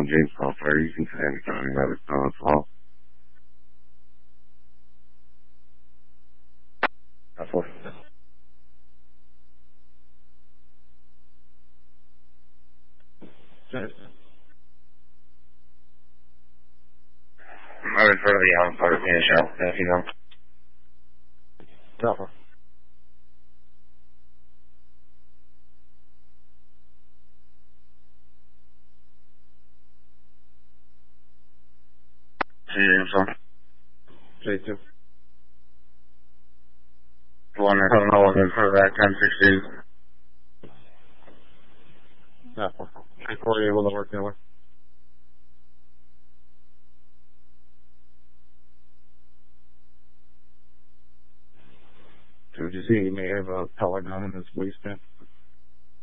James Software. You can say anything that is done as well. That's what. I'm in front of the part of the show, if you know. Copper. J2. One, I don't know, I'm in front of that 1016. Copper. Before you're able to work anywhere. Did you see he may have a pellet gun in his waistband?